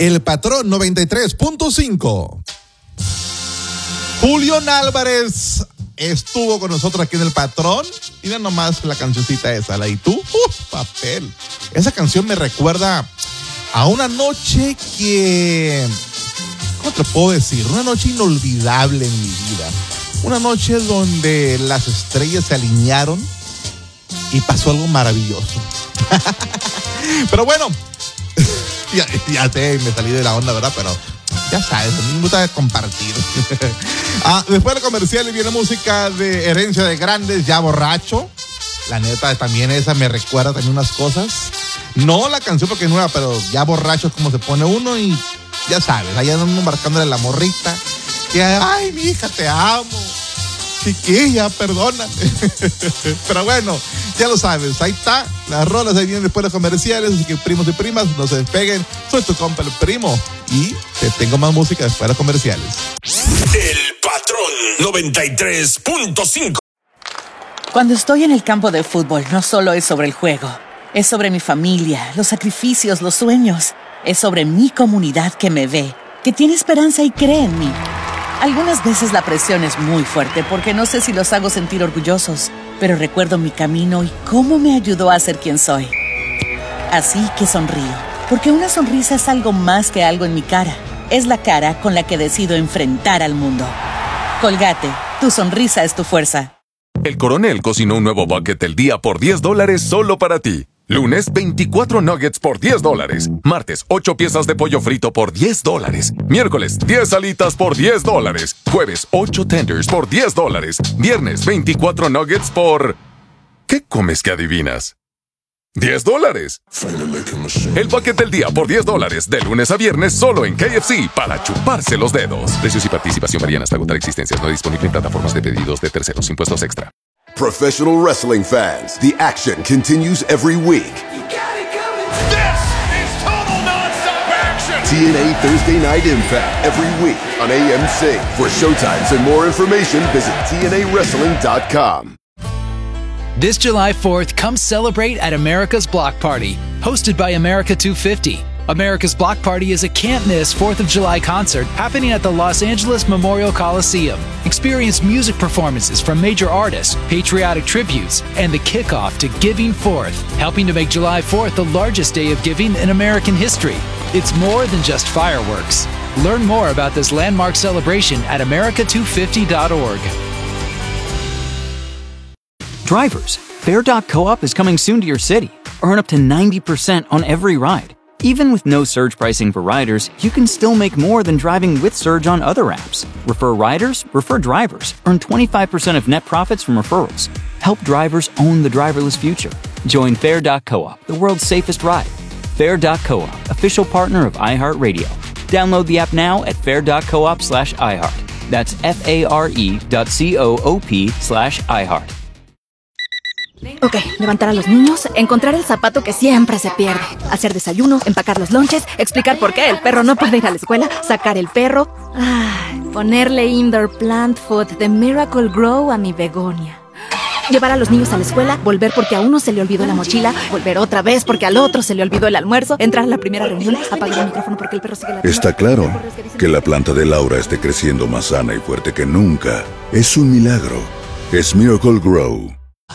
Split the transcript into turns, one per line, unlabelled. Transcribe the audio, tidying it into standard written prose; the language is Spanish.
El Patrón 93.5. Julián Álvarez estuvo con nosotros aquí en El Patrón. Mira nomás la cancioncita esa, la y tú, papel. Esa canción me recuerda a una noche que, ¿cómo te puedo decir? Una noche inolvidable en mi vida. Una noche donde las estrellas se alinearon y pasó algo maravilloso. Pero bueno, ya sé, me salí de la onda, ¿verdad? Pero ya sabes, a mí me gusta compartir. Después de comerciales viene música de Herencia de Grandes, Ya Borracho. La neta, también esa me recuerda también unas cosas. No la canción porque es nueva, pero Ya Borracho es como se pone uno y ya sabes, allá andan marcándole la morrita. Que, ay, mi hija, te amo. Chiquilla, perdóname. Pero bueno, ya lo sabes, ahí está. Las rolas ahí vienen después de comerciales, así que primos y primas, no se despeguen. Soy tu compa, el primo, y te tengo más música después de comerciales.
El Patrón 93.5.
Cuando estoy en el campo de fútbol, no solo es sobre el juego. Es sobre mi familia, los sacrificios, los sueños. Es sobre mi comunidad que me ve, que tiene esperanza y cree en mí. Algunas veces la presión es muy fuerte porque no sé si los hago sentir orgullosos, pero recuerdo mi camino y cómo me ayudó a ser quien soy. Así que sonrío, porque una sonrisa es algo más que algo en mi cara. Es la cara con la que decido enfrentar al mundo. Colgate, tu sonrisa es tu fuerza.
El Coronel cocinó un nuevo bucket del día por $10 solo para ti. Lunes, 24 nuggets por $10. Martes, 8 piezas de pollo frito por $10. Miércoles, 10 alitas por $10. Jueves, 8 tenders por $10. Viernes, 24 nuggets por... ¿Qué comes que adivinas? $10. El bucket del día por $10, de lunes a viernes solo en KFC, para chuparse los dedos. Precios y participación varían hasta agotar existencias. No disponible en plataformas de pedidos de terceros. Impuestos extra.
Professional wrestling fans, the action continues every week.
You got it coming. This is total non-stop action.
TNA Thursday Night Impact every week on AMC. For showtimes and more information, visit TNAWrestling.com.
This July 4th, come celebrate at America's Block Party, hosted by America 250. America's Block Party is a can't-miss 4th of July concert happening at the Los Angeles Memorial Coliseum. Experience music performances from major artists, patriotic tributes, and the kickoff to Giving Fourth, helping to make July 4th the largest day of giving in American history. It's more than just fireworks. Learn more about this landmark celebration at america250.org.
Drivers, Fare.coop is coming soon to your city. Earn up to 90% on every ride. Even with no surge pricing for riders, you can still make more than driving with surge on other apps. Refer riders, refer drivers. Earn 25% of net profits from referrals. Help drivers own the driverless future. Join Fare.coop, the world's safest ride. Fare.coop, official partner of iHeartRadio. Download the app now at fare.coop/iHeart. That's FARE.coop/iHeart.
Ok, levantar a los niños, encontrar el zapato que siempre se pierde, hacer desayuno, empacar los lonches, explicar por qué el perro no puede ir a la escuela, sacar el perro, ponerle indoor plant food de Miracle Grow a mi begonia. Llevar a los niños a la escuela, volver porque a uno se le olvidó la mochila, volver otra vez porque al otro se le olvidó el almuerzo, entrar a la primera reunión, apagar el micrófono porque el perro sigue la...
Está claro que la planta de Laura esté creciendo más sana y fuerte que nunca. Es un milagro. Es Miracle Grow.